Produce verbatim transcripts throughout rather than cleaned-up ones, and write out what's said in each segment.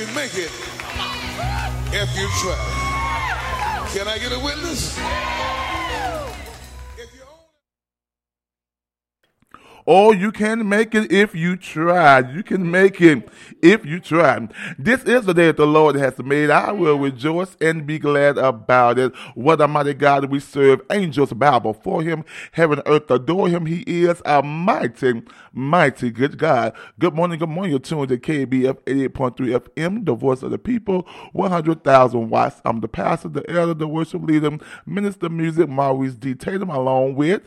make it if you try. Can I get a witness? If you Oh, you can make it if you try. You can make it if you try. This is the day that the Lord has made. I will rejoice and be glad about it. What a mighty God we serve. Angels bow before him. Heaven and earth adore him. He is a mighty, mighty good God. Good morning, good morning. You're tuned to K B F eighty-eight point three F M, the voice of the people, one hundred thousand watts. I'm the pastor, the elder, the worship leader, minister music, Maurice D. Tatum, along with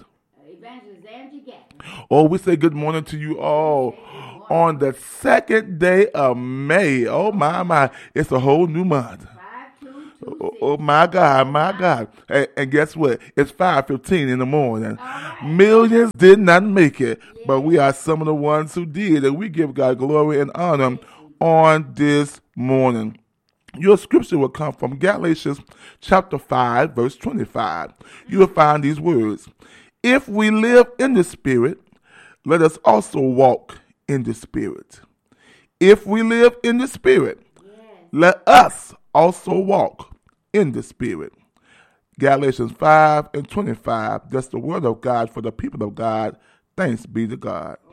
Oh, we say good morning to you all on the second day of May. Oh, my, my. It's a whole new month. Oh, oh my God, my God. And, and guess what? It's five fifteen in the morning. Millions did not make it, but we are some of the ones who did, and we give God glory and honor on this morning. Your scripture will come from Galatians chapter five, verse twenty-five. You will find these words. If we live in the Spirit, let us also walk in the Spirit. If we live in the Spirit, yes, let us also walk in the Spirit. Galatians five and twenty-five, that's the word of God for the people of God. Thanks be to God.